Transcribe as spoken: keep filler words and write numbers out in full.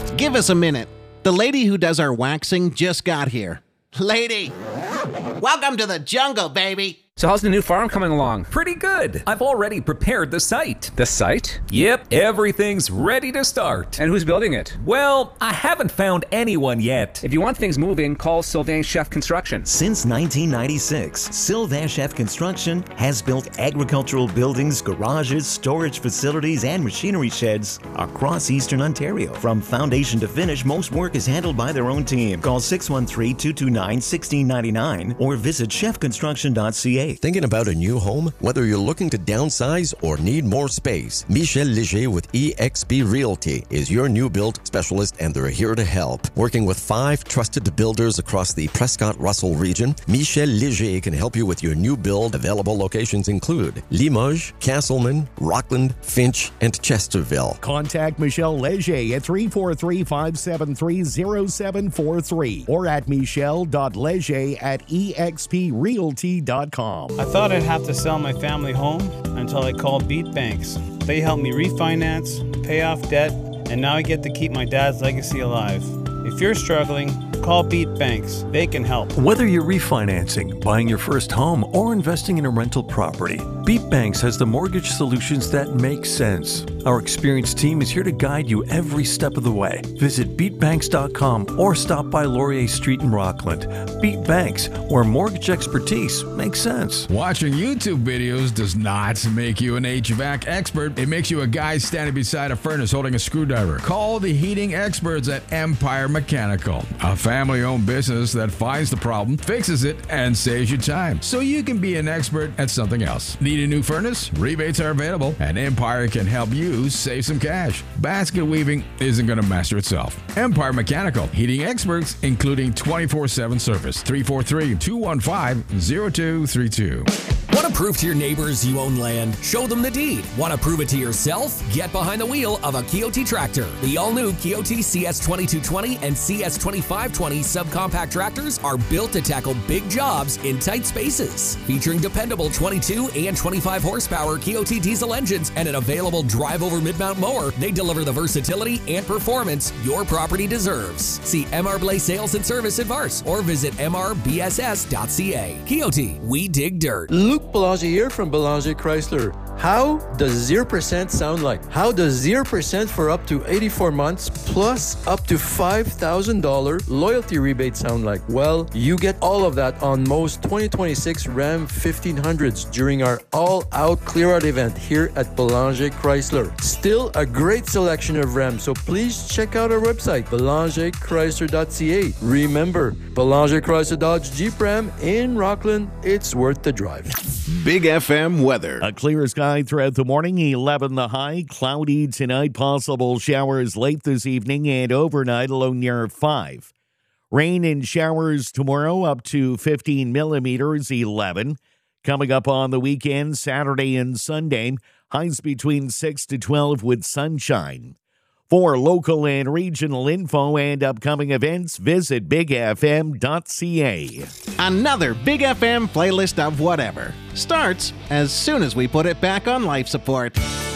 Give us a minute. The lady who does our waxing just got here. Lady, welcome to the jungle, baby. So how's the new farm coming along? Pretty good. I've already prepared the site. The site? Yep, everything's ready to start. And who's building it? Well, I haven't found anyone yet. If you want things moving, call Sylvain Chef Construction. Since nineteen ninety-six, Sylvain Chef Construction has built agricultural buildings, garages, storage facilities, and machinery sheds across Eastern Ontario. From foundation to finish, most work is handled by their own team. Call six one three, two two nine, one six nine nine or visit chef construction dot c a. Thinking about a new home? Whether you're looking to downsize or need more space, Michel Léger with E X P Realty is your new build specialist, and they're here to help. Working with five trusted builders across the Prescott-Russell region, Michel Léger can help you with your new build. Available locations include Limoges, Castleman, Rockland, Finch, and Chesterville. Contact Michel Léger at three four three, five seven three, zero seven four three or at michel dot léger at e x p realty dot com. I thought I'd have to sell my family home until I called Beat Banks. They helped me refinance, pay off debt, and now I get to keep my dad's legacy alive. If you're struggling, call Beat Banks. They can help. Whether you're refinancing, buying your first home, or investing in a rental property, Beat Banks has the mortgage solutions that make sense. Our experienced team is here to guide you every step of the way. Visit beat banks dot com or stop by Laurier Street in Rockland. Beat Banks, where mortgage expertise makes sense. Watching YouTube videos does not make you an H V A C expert. It makes you a guy standing beside a furnace holding a screwdriver. Call the heating experts at Empire Mechanical, a family-owned business that finds the problem, fixes it, and saves you time, so you can be an expert at something else. Need a new furnace? Rebates are available, and Empire can help you save some cash. Basket weaving isn't going to master itself. Empire Mechanical, heating experts, including twenty-four seven service. three four three, two one five, zero two three two. Want to prove to your neighbors you own land? Show them the deed. Want to prove it to yourself? Get behind the wheel of a Kioti tractor. The all-new Kioti C S twenty-two twenty and C S twenty-five twenty subcompact tractors are built to tackle big jobs in tight spaces. Featuring dependable twenty-two and twenty-five horsepower Kioti diesel engines and an available drive-over mid-mount mower, they deliver the versatility and performance your property deserves. See M R Blay Sales and Service in Vars or visit m r b s s dot c a. Kioti, we dig dirt. Luke Belanger here from Belanger Chrysler. How does zero percent sound like? How does zero percent for up to eighty-four months plus up to five thousand dollars loyalty rebate sound like? Well, you get all of that on most twenty twenty-six Ram fifteen hundreds during our all-out clear-out event here at Belanger Chrysler. Still a great selection of Rams, so please check out our website, belanger chrysler dot c a. Remember, Belanger Chrysler Dodge Jeep Ram in Rockland, it's worth the drive. Big F M weather. A clear sky throughout the morning, eleven the high, cloudy tonight, possible showers late this evening and overnight, a low near five. Rain and showers tomorrow up to fifteen millimeters, eleven. Coming up on the weekend, Saturday and Sunday, highs between six to twelve with sunshine. For local and regional info and upcoming events, visit big f m dot c a. Another Big F M playlist of whatever starts as soon as we put it back on life support.